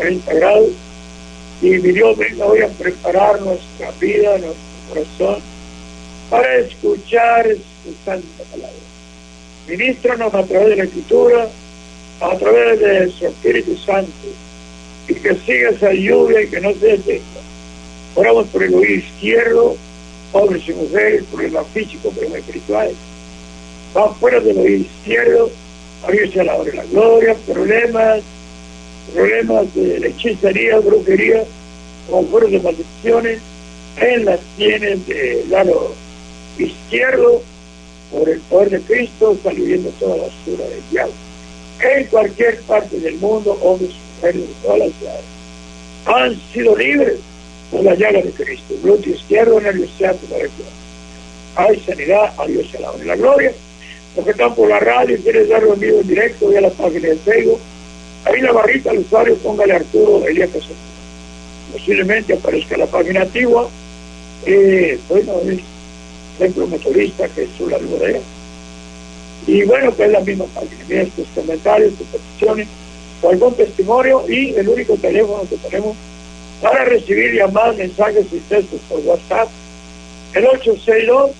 40 grados. Y mi Dios venga hoy a preparar nuestra vida, nuestro corazón, para escuchar su santa palabra. Ministranos a través de la Escritura, a través de su Espíritu Santo, y que siga esa lluvia y que no se detenga. Oramos por el oído izquierdo, hombres y mujeres, problemas físicos, problemas espirituales. Va fuera del oído izquierdo, abrirse a la hora de la gloria, problemas de hechicería, brujería, conjuros de maldiciones, en las sienes del lado izquierdo, por el poder de Cristo, está viviendo toda la basura del diablo. En cualquier parte del mundo, hombres y mujeres de todas las edades han sido libres por la llaga de Cristo. Glúteo izquierdo, nervio ciático, hay sanidad, a Dios se la honra y la gloria. Los que están por la radio y quieren darlo en vivo en directo, voy a la página de Facebook. Ahí en la barrita al usuario póngale Arturo Elías Castillo. Posiblemente aparezca la página antigua. Bueno, es Templo Metodista Jesús la Alborea. Y bueno, pues es la misma página. Miren tus comentarios, tus peticiones, o algún testimonio, y el único teléfono que tenemos para recibir llamadas, mensajes y textos por WhatsApp, el 862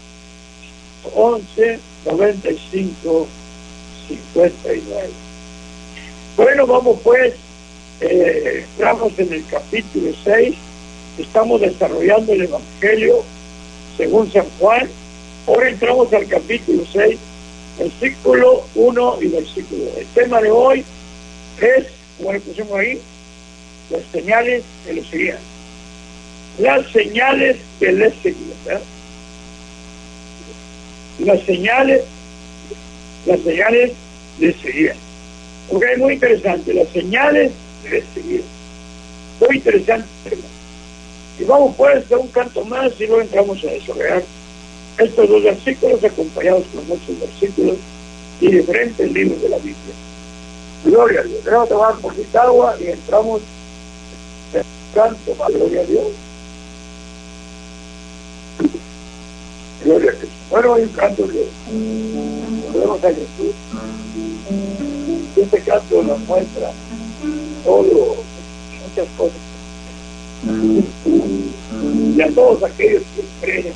11 95 59. Bueno, vamos pues, entramos en el capítulo 6, estamos desarrollando el Evangelio según San Juan. Ahora entramos al capítulo 6, versículo 1 y versículo 2. El tema de hoy es, como le pusimos ahí, las señales que le seguían. Las señales que le seguían, ¿verdad? Las señales le seguían. Ok, muy interesante, las señales le seguían. Muy interesante. Y vamos pues a un canto más y luego entramos a desarrollar estos dos versículos acompañados con muchos versículos y diferentes libros de la Biblia. Gloria a Dios. Vamos a tomar un poquito de agua y entramos en el canto. Gloria a Dios. Gloria a Dios. Bueno, hay un canto que volvemos a Jesús. Este canto nos muestra todo, muchas cosas. Y a todos aquellos que creen,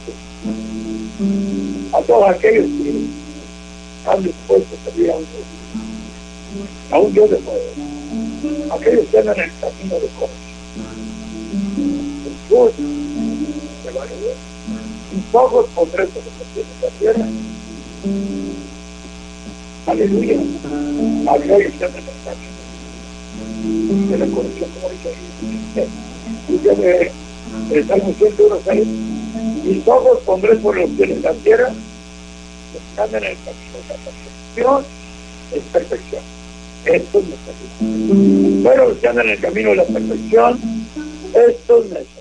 a todos aquellos que están dispuestos a servir a un Dios de poder, aquellos que andan en el camino de cosas. Jesús se va a ver. Mis ojos pondré sobre los pies de la tierra. Aleluya. Aquellos que andan en el camino de la conexión, como dice ahí. Dice el Salmo 101:6, mis ojos pondré sobre los pies de la tierra, los que andan en el camino de la perfección es perfección. Estos me seguirán. Pero los que andan en el camino de la perfección, estos me